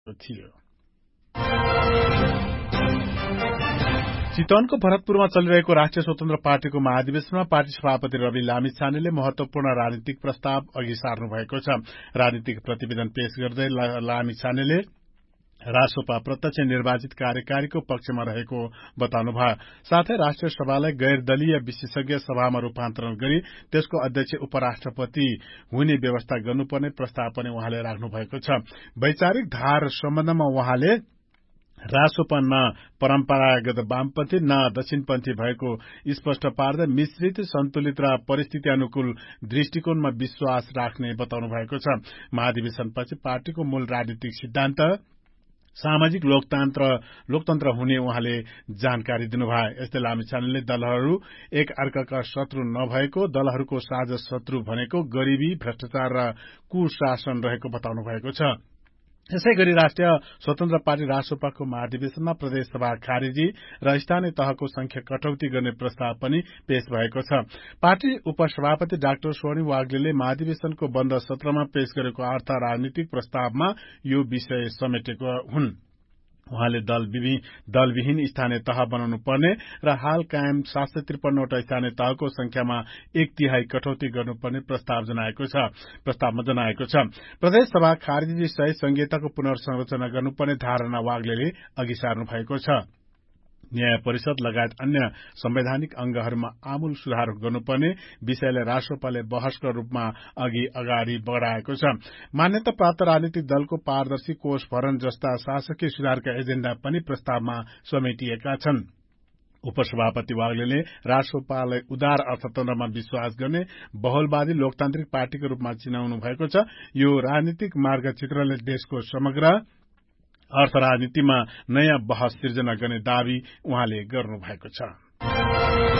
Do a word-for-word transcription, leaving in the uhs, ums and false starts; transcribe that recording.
थियो। चितवनको भरतपुरमा चलिरहेको राष्ट्रिय स्वतन्त्र पार्टीको महाधिवेशनमा पार्टी सभापति रवि लामिछानेले महत्वपूर्ण राजनीतिक प्रस्ताव अघि सार्नु भएको छ। राजनीतिक प्रतिवेदन पेश गर्दै लामिछानेले रासोपा प्रत्यक्ष निर्वाचित कार्यकारीको पक्षमा रहेको बताउनुभयो। साथै राष्ट्रिय सभालाई गैर दलीय विशेषज्ञ सभामा रूपान्तरण गरी त्यसको अध्यक्ष उपराष्ट्रपति हुने व्यवस्था गर्नुपर्ने प्रस्ताव पनि उहाँले राख्नु भएको छ। वैचारिक धार सम्बन्धमा उहाँले रासोपा न परम्परागत वामपन्थी न दक्षिणपन्थी भएको स्पष्ट पार्दै मिश्रित, सन्तुलित र परिस्थिति अनुकूल दृष्टिकोणमा विश्वास राख्ने बताउनु भएको छ। महाधिवेशनपछि पार्टीको मूल राजनीतिक सिद्धान्त सामाजिक लोकतन्त्र लोकतन्त्र हुने उहाँले जानकारी दिनुभयो। यस्तै लामिछानेले दलहरू एक अर्काका शत्रु नभएको, दलहरूको साझा शत्रु भनेको गरीबी, भ्रष्टाचार र कुशासन रहेको बताउनु भएको छ। यसै गरी राष्ट्रिय स्वतन्त्र पार्टी रासोपाको महाधिवेशनमा प्रदेश सभा खारेजी र स्थानीय तहको संख्या कटौती गर्ने प्रस्ताव पनि पेश भएको छ। पार्टी उपसभापति डाक्टर स्वर्ण वाग्लेले महाधिवेशनको बन्द सत्रमा पेश गरेको अर्थ राजनीतिक प्रस्तावमा यो विषय समेटेको हुन्। उहाँले दलविहीन स्थानीय तह बनाउनु पर्ने र हाल कायम सात सय त्रिपन्नवटा स्थानीय तहको संख्यामा एक तिहाई कटौती गर्नुपर्ने प्रस्ताव जनाएको छ प्रस्तावमा जनाएको छ। प्रदेश सभा खारेजी सहित संहिताको पुनर्संरचना गर्नुपर्ने धारणा वाग्लेले अघि सार्नु भएको छ। न्याय परिषद लगायत अन्य संवैधानिक अंगहरूमा आमूल सुधार गर्नुपर्ने विषयलाई रासोपाले बहसको रूपमा अघि अगाडि बढ़ाएको छ। मान्यता प्राप्त राजनीतिक दलको पारदर्शी कोष भरण जस्ता शासकीय सुधारका एजेण्डा पनि प्रस्तावमा समेटिएका छन्। उपसभापति वाग्लेले रासोपालाई उदार अर्थतन्त्रमा विश्वास गर्ने बहुलवादी लोकतान्त्रिक पार्टीको रूपमा चिनाउनु भएको छ। यो राजनीतिक मार्गचित्रले देशको समग्र अर्थ राजनीतिमा नयाँ बहस सिर्जना गर्ने दावी उहाँले गर्नुभएको छ।